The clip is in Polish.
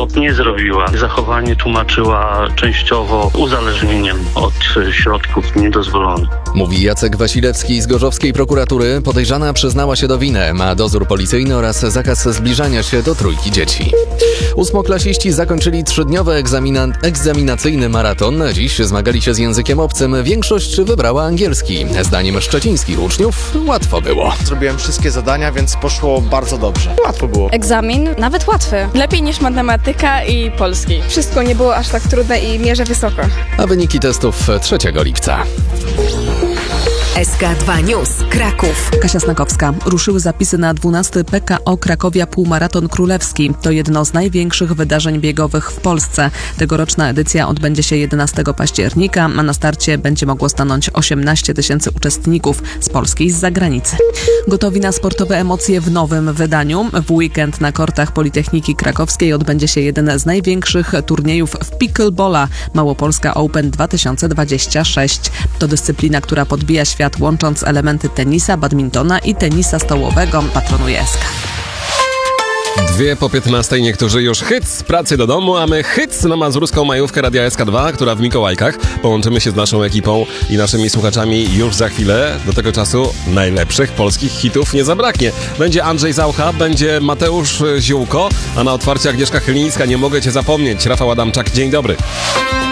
tego nie zrobiła. Zachowanie tłumaczyła częściowo uzależnieniem od środków niedozwolonych. Mówi Jacek Wasilewski z gorzowskiej prokuratury. Podejrzana przyznała się do winy. Ma dozór policyjny oraz zakaz zbliżania się do trójki dzieci. Ósmoklasiści zakończyli 3-dniowy egzaminacyjny maraton. Dziś zmagali się z językiem obcym. Większość wybrała angielski. Zdaniem szczecińskich uczniów łatwo było. Zrobiłem wszystkie zadania, więc poszło bardzo dobrze. Łatwo było. Egzamin nawet łatwy. Lepiej niż matematyka i polski. Wszystko nie było aż tak trudne i mierzę wysoko. A wyniki testów 3 lipca. SK2 News Kraków. Kasia Snakowska. Ruszyły zapisy na 12. PKO Krakowia Półmaraton Królewski. To jedno z największych wydarzeń biegowych w Polsce. Tegoroczna edycja odbędzie się 11 października, a na starcie będzie mogło stanąć 18 000 uczestników z Polski i z zagranicy. Gotowi na sportowe emocje w nowym wydaniu? W weekend na kortach Politechniki Krakowskiej odbędzie się jeden z największych turniejów w pickleballa Małopolska Open 2026. To dyscyplina, która podbija świat, łącząc elementy tenisa, badmintona i tenisa stołowego. Patronuje SK. 2:15, niektórzy już hyc z pracy do domu, a my hyc na mazurską majówkę Radia SK2, która w Mikołajkach. Połączymy się z naszą ekipą i naszymi słuchaczami już za chwilę. Do tego czasu najlepszych polskich hitów nie zabraknie. Będzie Andrzej Zaucha, będzie Mateusz Ziółko, a na otwarcie Agnieszka Chylińska. Nie mogę cię zapomnieć. Rafał Adamczak, dzień dobry.